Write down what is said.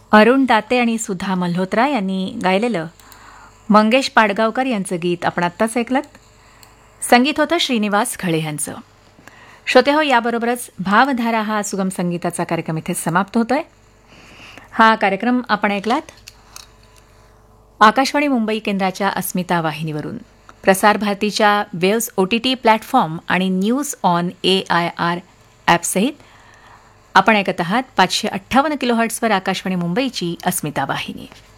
अरुण दाते आणि सुधा मल्होत्रा यांनी गायलेलं मंगेश पाडगावकर यांचं गीत आपण आत्ताच ऐकलं. संगीत होतं श्रीनिवास खळे यांचं. श्रोते हो, याबरोबरच भावधारा हा सुगम संगीताचा कार्यक्रम इथे समाप्त होतोय. हा कार्यक्रम आपण ऐकलात आकाशवाणी मुंबई केंद्राच्या अस्मिता वाहिनीवरून. प्रसार भारतीच्या वेव्स OTT प्लॅटफॉर्म आणि न्यूज ऑन AIR ॲपसहित आपण ऐकत आहात 558 किलोहर्ट्झवर आकाशवाणी मुंबईची अस्मिता वाहिनी.